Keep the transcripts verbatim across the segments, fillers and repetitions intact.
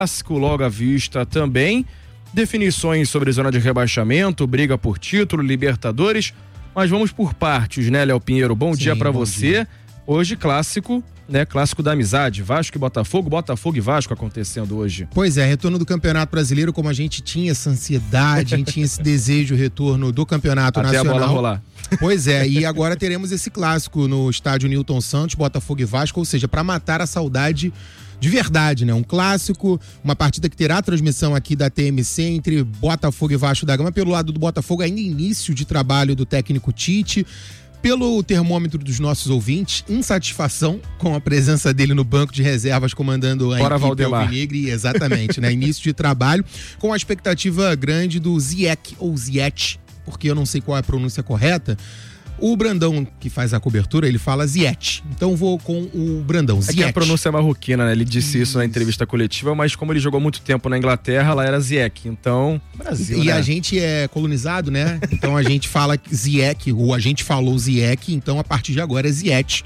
clássico logo à vista também. Definições sobre zona de rebaixamento, briga por título, Libertadores. Mas vamos por partes, né, Léo Pinheiro? Bom Sim, dia pra bom você. Dia. Hoje, clássico, né? Clássico da amizade. Vasco e Botafogo, Botafogo e Vasco acontecendo hoje. Pois é, retorno do Campeonato Brasileiro, como a gente tinha essa ansiedade, a gente tinha esse desejo, retorno do Campeonato Até Nacional. Até a bola rolar. Pois é, e agora teremos esse clássico no estádio Newton Santos, Botafogo e Vasco, ou seja, para matar a saudade de verdade, né? Um clássico, uma partida que terá transmissão aqui da T M C entre Botafogo e Vasco da Gama. Pelo lado do Botafogo, ainda início de trabalho do técnico Tite. Pelo termômetro dos nossos ouvintes, insatisfação com a presença dele no banco de reservas comandando a Bora, equipe Valdemar. alvinegre, exatamente, né? Início de trabalho, com a expectativa grande do Ziyech, ou Ziyech, porque eu não sei qual é a pronúncia correta. O Brandão, que faz a cobertura, ele fala Ziyech. Então vou com o Brandão, Ziyech. É que a pronúncia é marroquina, né? Ele disse isso, isso na entrevista coletiva, mas como ele jogou muito tempo na Inglaterra, lá era Ziyech. Então, Brasil, E né? a gente é colonizado, né? Então a gente fala Ziyech, ou a gente falou Ziyech, então a partir de agora é Ziyech.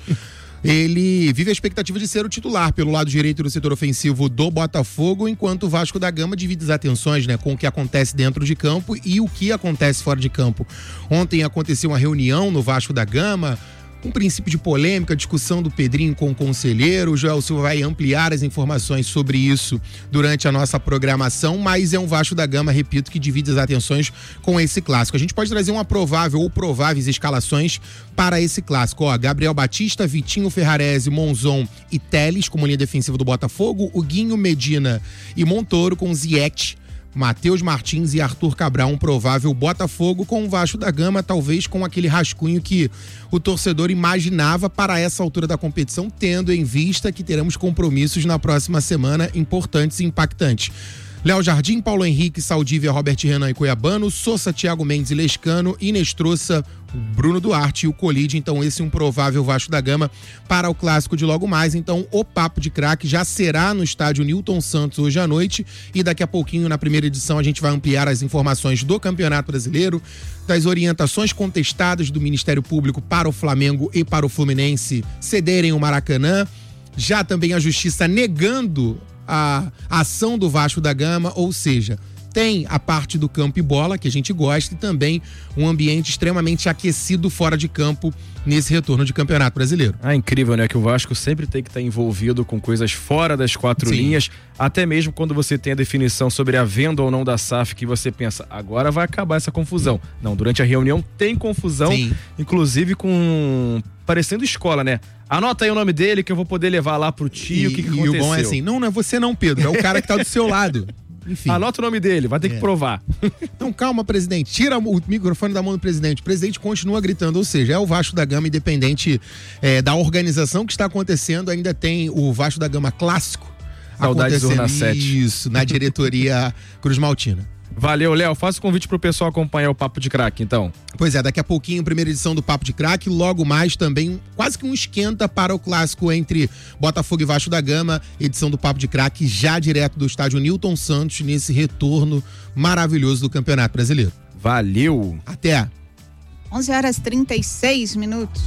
Ele vive a expectativa de ser o titular pelo lado direito do setor ofensivo do Botafogo, enquanto o Vasco da Gama divide as atenções, né, com o que acontece dentro de campo e o que acontece fora de campo. Ontem aconteceu uma reunião no Vasco da Gama, um princípio de polêmica, discussão do Pedrinho com o conselheiro. O Joel Silva vai ampliar as informações sobre isso durante a nossa programação, mas é um Vasco da Gama, repito, que divide as atenções com esse clássico. A gente pode trazer uma provável ou prováveis escalações para esse clássico. Ó, Gabriel Batista, Vitinho Ferrarese, Monzon e Teles como linha defensiva do Botafogo, o Guinho, Medina e Montoro com Ziyech, Matheus Martins e Arthur Cabral, um provável Botafogo com o Vasco da Gama, talvez com aquele rascunho que o torcedor imaginava para essa altura da competição, tendo em vista que teremos compromissos na próxima semana importantes e impactantes. Léo Jardim, Paulo Henrique, Saldívia, Robert Renan e Cuiabano, Sousa, Thiago Mendes e Lescano, Inês Trouxa, Bruno Duarte e o Colide. Então esse é um provável Vasco da Gama para o clássico de logo mais. Então o Papo de Craque já será no estádio Newton Santos hoje à noite e daqui a pouquinho, na primeira edição, a gente vai ampliar as informações do Campeonato Brasileiro, das orientações contestadas do Ministério Público para o Flamengo e para o Fluminense cederem o Maracanã, já também a Justiça negando a ação do Vasco da Gama, ou seja, tem a parte do campo e bola, que a gente gosta, e também um ambiente extremamente aquecido fora de campo nesse retorno de Campeonato Brasileiro. Ah, incrível, né? Que o Vasco sempre tem que estar envolvido com coisas fora das quatro Sim. linhas, até mesmo quando você tem a definição sobre a venda ou não da S A F, que você pensa, agora vai acabar essa confusão. Não, durante a reunião tem confusão, Sim. inclusive com... parecendo escola, né? Anota aí o nome dele que eu vou poder levar lá pro tio, o que, que aconteceu. E o bom é assim, não, não é você não, Pedro, é o cara que tá do seu lado. Enfim. Anota o nome dele, vai ter é. que provar. Então calma, presidente, tira o microfone da mão do presidente. O presidente continua gritando, ou seja, é o Vasco da Gama, independente é, da organização que está acontecendo, ainda tem o Vasco da Gama clássico. Saudades Urna sete. Isso, na diretoria Cruz Maltina. Valeu, Léo. Faça o convite pro pessoal acompanhar o Papo de Craque, então. Pois é, daqui a pouquinho, primeira edição do Papo de Craque, logo mais também, quase que um esquenta para o clássico entre Botafogo e Vasco da Gama, edição do Papo de Craque, já direto do estádio Newton Santos, nesse retorno maravilhoso do Campeonato Brasileiro. Valeu! Até! onze horas e trinta e seis minutos.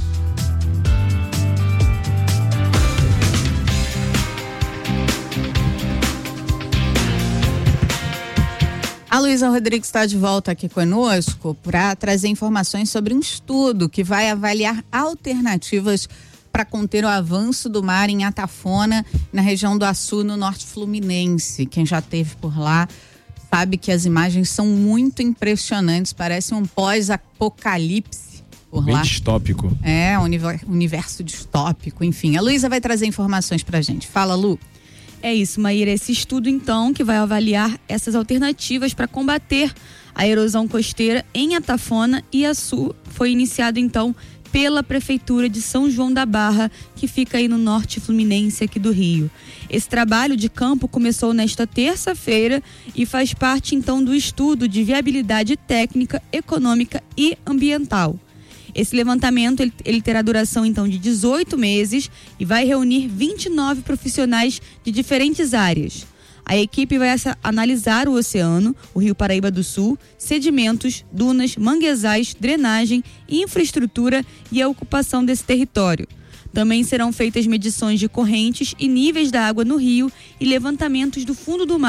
A Luísa Rodrigues está de volta aqui conosco para trazer informações sobre um estudo que vai avaliar alternativas para conter o avanço do mar em Atafona, na região do Açu, no norte fluminense. Quem já esteve por lá sabe que as imagens são muito impressionantes, parece um pós-apocalipse por Bem lá. distópico. É, um universo distópico, enfim. A Luísa vai trazer informações para a gente. Fala, Lu. É isso, Maíra, esse estudo então que vai avaliar essas alternativas para combater a erosão costeira em Atafona e Açu foi iniciado então pela Prefeitura de São João da Barra, que fica aí no norte fluminense aqui do Rio. Esse trabalho de campo começou nesta terça-feira e faz parte então do estudo de viabilidade técnica, econômica e ambiental. Esse levantamento ele, ele terá duração então de dezoito meses e vai reunir vinte e nove profissionais de diferentes áreas. A equipe vai essa, analisar o oceano, o Rio Paraíba do Sul, sedimentos, dunas, manguezais, drenagem, infraestrutura e a ocupação desse território. Também serão feitas medições de correntes e níveis da água no rio e levantamentos do fundo do mar.